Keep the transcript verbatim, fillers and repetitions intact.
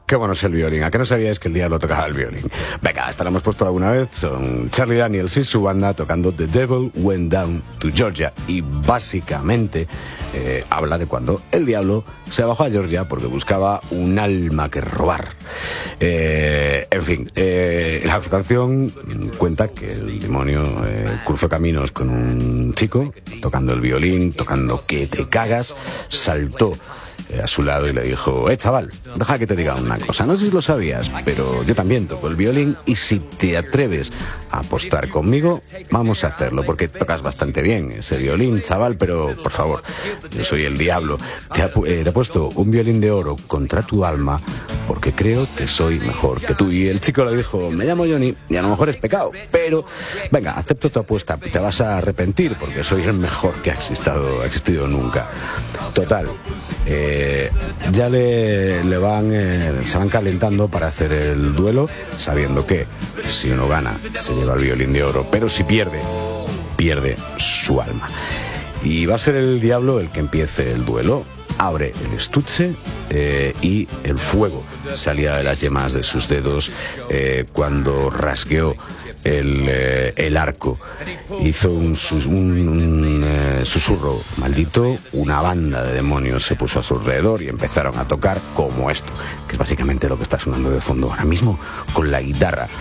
Qué bueno es el violín. ¿A qué no sabíais que el diablo tocaba el violín? Venga, esta la hemos puesto alguna vez. Son Charlie Daniels y su banda tocando The Devil Went Down to Georgia. Y básicamente eh, habla de cuando el diablo se bajó a Georgia porque buscaba un alma que robar. Eh, en fin, eh, la canción cuenta que el demonio eh, cruzó caminos con un chico tocando el violín, tocando que te cagas, saltó a su lado y le dijo: eh chaval, deja que te diga una cosa, no sé si lo sabías, pero yo también toco el violín y si te atreves a apostar conmigo, vamos a hacerlo, porque tocas bastante bien ese violín, chaval, pero por favor, yo soy el diablo, te, ap eh, te apuesto un violín de oro contra tu alma porque creo que soy mejor que tú. Y el chico le dijo: me llamo Johnny y a lo mejor es pecado, pero venga, acepto tu apuesta, te vas a arrepentir porque soy el mejor que ha existido, ha existido nunca. Total, eh, ya le, le van, eh, se van calentando para hacer el duelo, sabiendo que si uno gana se lleva el violín de oro, pero si pierde, pierde su alma. Y va a ser el diablo el que empiece el duelo. Abre el estuche eh, y el fuego salía de las yemas de sus dedos eh, cuando rasgueó el, eh, el arco. Hizo un, sus, un, un eh, susurro maldito, una banda de demonios se puso a su alrededor y empezaron a tocar como esto, que es básicamente lo que está sonando de fondo ahora mismo con la guitarra.